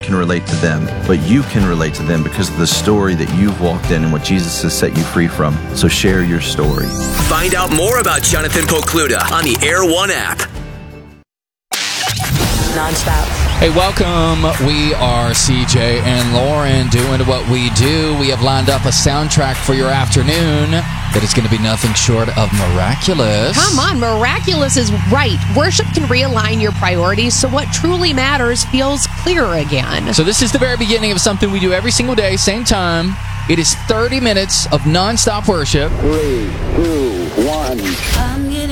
can relate to them, but you can relate to them because of the story that you've walked in and what Jesus has set you free from. So share your story. Find out more about Jonathan Pokluda on the Air One app. Nonstop. Hey, welcome. We are CJ and Lauren doing what we do. We have lined up a soundtrack for your afternoon that is going to be nothing short of miraculous. Come on, miraculous is right. Worship can realign your priorities so what truly matters feels clearer again. So this is the very beginning of something we do every single day, same time. It is 30 minutes of nonstop worship. 3, 2, 1.